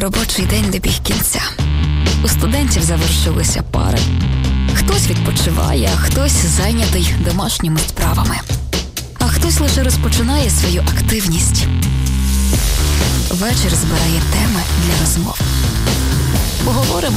Робочий день добіг кінця. У студентів завершилися пари. Хтось відпочиває, а хтось зайнятий домашніми справами. А хтось лише розпочинає свою активність. Вечір збирає теми для розмов. Поговоримо.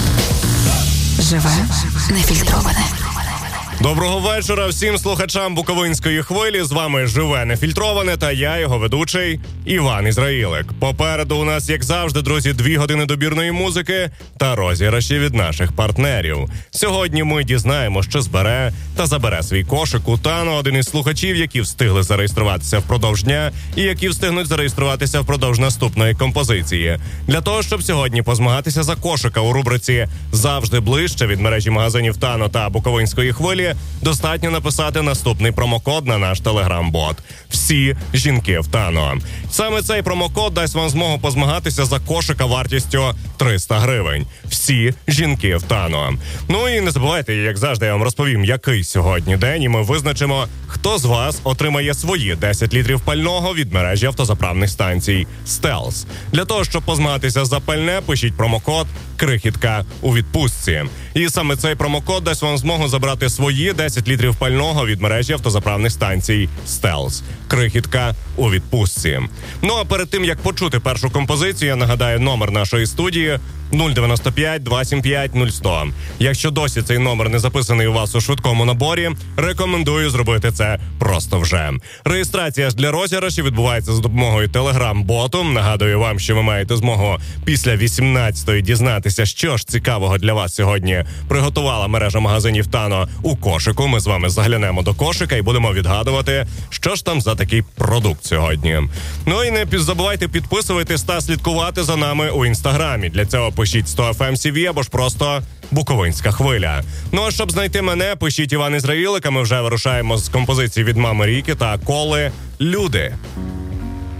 Живе нефільтроване. Доброго вечора всім слухачам Буковинської хвилі. З вами «Живе нефільтроване» та я, його ведучий Іван Ізраїлик. Попереду у нас, як завжди, друзі, 2 години добірної музики та розіграші від наших партнерів. Сьогодні ми дізнаємо, що збере та забере свій кошик у Тано, один із слухачів, які встигли зареєструватися впродовж дня і які встигнуть зареєструватися впродовж наступної композиції. Для того, щоб сьогодні позмагатися за кошика у рубриці «Завжди ближче» від мережі магазинів Тано та Буковинської хвилі, достатньо написати наступний промокод на наш телеграм-бот. Всі жінки в Тано. Саме цей промокод дасть вам змогу позмагатися за кошика вартістю 300 гривень. Всі жінки в Тано. Ну і не забувайте, як завжди, я вам розповім, який сьогодні день, і ми визначимо, хто з вас отримає свої 10 літрів пального від мережі автозаправних станцій «Стелс». Для того, щоб позмагатися за пальне, пишіть промокод «Крихітка у відпустці». І саме цей промокод дасть вам змогу забрати свої 10 літрів пального від мережі автозаправних станцій «Стелс». Крихітка у відпустці. Ну а перед тим, як почути першу композицію, я нагадаю номер нашої студії 095 275 0100. Якщо досі цей номер не записаний у вас у швидкому наборі, рекомендую зробити це просто вже. Реєстрація ж для розіграшів відбувається за допомогою телеграм-боту. Нагадую вам, що ви маєте змогу після 18-ї дізнатися, що ж цікавого для вас сьогодні приготувала мережа магазинів Тано у кошику. Ми з вами заглянемо до кошика і будемо відгадувати, що ж там за такий продукт сьогодні. Ну і не забувайте підписуватись та слідкувати за нами у інстаграмі. Для цього пишіть 100FMCV або ж просто Буковинська хвиля. Ну а щоб знайти мене, пишіть Іван Ізраїлик, а ми вже вирушаємо з композиції від Мами Ріки та Коли «Люди».